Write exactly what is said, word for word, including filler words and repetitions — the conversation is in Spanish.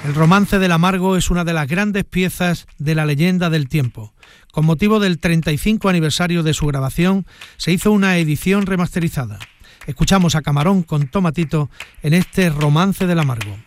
El romance del Amargo es una de las grandes piezas de la leyenda del tiempo. Con motivo del treinta y cinco aniversario de su grabación, se hizo una edición remasterizada. Escuchamos a Camarón con Tomatito en este Romance del Amargo.